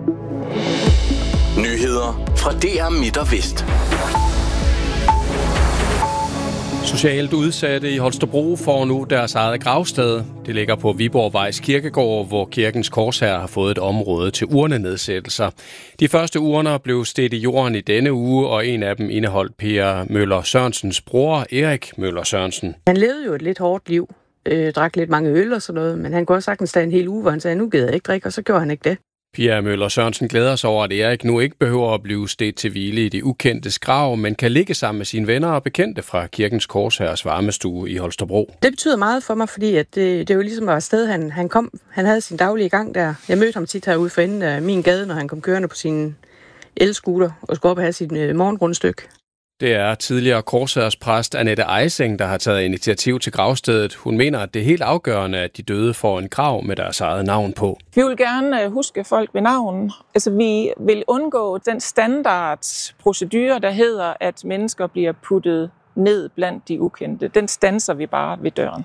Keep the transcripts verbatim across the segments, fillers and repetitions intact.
Nyheder fra D R Midt og Vest. Socialt udsatte i Holstebro får nu deres eget gravsted. Det ligger på Viborgvejs Kirkegård, hvor Kirkens Korshær har fået et område til urnenedsættelser. De første urner blev stedt i jorden i denne uge, og en af dem indeholdt Per Møller Sørensens bror, Erik Møller Sørensen. Han levede jo et lidt hårdt liv, øh, drak lidt mange øl og sådan noget, men han kunne også sagtens tage en hel uge, hvor han sagde, nu gider jeg ikke drikke, og så gjorde han ikke det. Per Møller Sørensen glæder sig over, at Erik nu ikke behøver at blive stedt til hvile i det ukendtes grav, men kan ligge sammen med sine venner og bekendte fra Kirkens Korshærs varmestue i Holstebro. Det betyder meget for mig, fordi at det, det er jo ligesom et sted, han, han kom. Han havde sin daglige gang der. Jeg mødte ham tit herude for enden af min gade, når han kom kørende på sin elscooter og skulle op og have sit øh, morgenrundstykke. Det er tidligere Korshærspræst Annette Eising, der har taget initiativ til gravstedet. Hun mener, at det er helt afgørende, at de døde får en grav med deres eget navn på. Vi vil gerne huske folk ved navn. Altså, vi vil undgå den standardprocedure, der hedder, at mennesker bliver puttet ned blandt de ukendte. Den standser vi bare ved døren.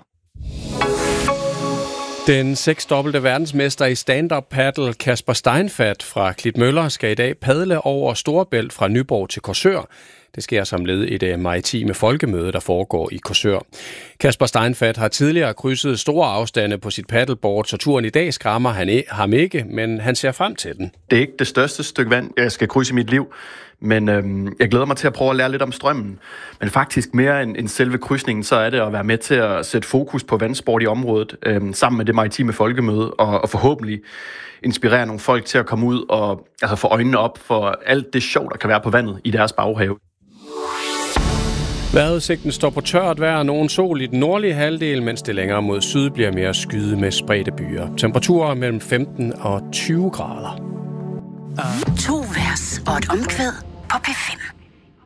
Den seksdobbelte verdensmester i stand-up paddle Kasper Steinfath fra Klitmøller skal i dag padle over Storebælt fra Nyborg til Korsør. Det sker som led i det maritime folkemøde, der foregår i Korsør. Kasper Steinfath har tidligere krydset store afstande på sit paddleboard, så turen i dag skræmmer han ham ikke, men han ser frem til den. Det er ikke det største stykke vand, jeg skal krydse i mit liv, men øhm, jeg glæder mig til at prøve at lære lidt om strømmen. Men faktisk mere end, end selve krydsningen, så er det at være med til at sætte fokus på vandsport i området, øhm, sammen med det maritime folkemøde, og, og forhåbentlig inspirere nogle folk til at komme ud og altså, få øjnene op for alt det sjov, der kan være på vandet i deres baghave. Vejrudsigten står på tørt vejr og nogen sol i den nordlige halvdel, mens det længere mod syd bliver mere skyde med spredte byer. Temperaturer mellem femten og tyve grader. To vers og et omkvæd på P fem.